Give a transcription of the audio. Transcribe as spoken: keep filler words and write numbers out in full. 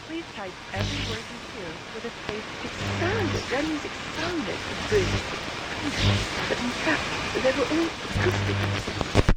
Please type every word you hear with a space. It sounded, that means it sounded good. But in fact, they were all acoustic.